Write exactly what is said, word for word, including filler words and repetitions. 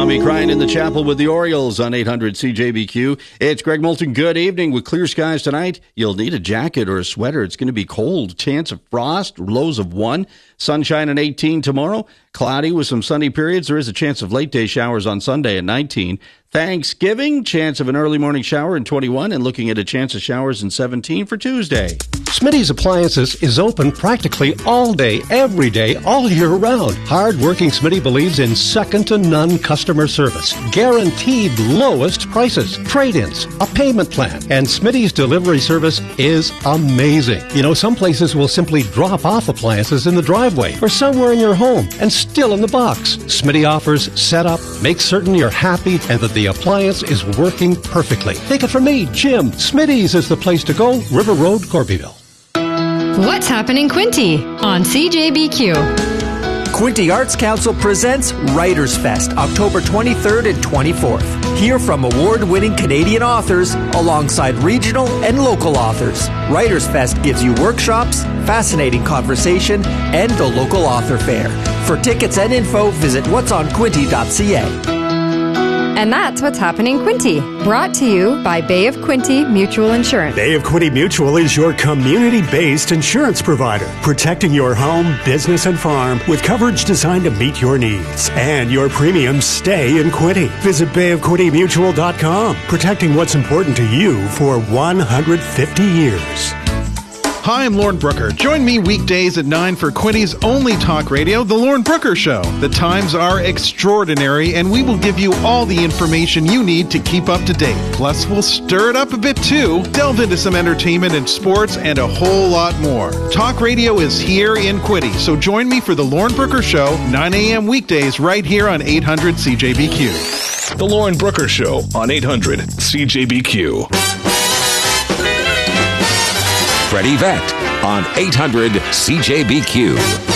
Tommy crying in the chapel with the Orioles on eight hundred C J B Q. It's Greg Moulton. Good evening. With clear skies tonight, you'll need a jacket or a sweater. It's going to be cold. Chance of frost, lows of one. Sunshine at eighteen tomorrow. Cloudy with some sunny periods. There is a chance of late day showers on Sunday at nineteen. Thanksgiving, chance of an early morning shower in twenty-one, and looking at a chance of showers in seventeen for Tuesday. Smitty's Appliances is open practically all day, every day, all year round. Hard-working Smitty believes in second-to-none customer service, guaranteed lowest prices, trade-ins, a payment plan, and Smitty's delivery service is amazing. You know, some places will simply drop off appliances in the driveway or somewhere in your home and still in the box. Smitty offers setup, make certain you're happy and that the appliance is working perfectly. Take it from me, Jim. Smitty's is the place to go, River Road, Corbyville. What's happening, Quinty, on C J B Q? Quinty Arts Council presents Writers Fest, October twenty-third and twenty-fourth. Hear from award-winning Canadian authors alongside regional and local authors. Writers Fest gives you workshops, fascinating conversation, and the local author fair. For tickets and info, visit whats on quinty dot c a. And that's What's Happening, Quinty, brought to you by Bay of Quinty Mutual Insurance. Bay of Quinty Mutual is your community-based insurance provider, protecting your home, business, and farm with coverage designed to meet your needs. And your premiums stay in Quinty. Visit bay of quinty mutual dot com, protecting what's important to you for one hundred fifty years. Hi, I'm Lauren Brooker. Join me weekdays at nine for Quinty's only talk radio, The Lauren Brooker Show. The times are extraordinary, and we will give you all the information you need to keep up to date. Plus, we'll stir it up a bit too, delve into some entertainment and sports, and a whole lot more. Talk radio is here in Quinty, so join me for The Lauren Brooker Show, nine a.m. weekdays right here on eight hundred C J B Q. The Lauren Brooker Show on eight hundred C J B Q. Freddie Vett on eight hundred C J B Q.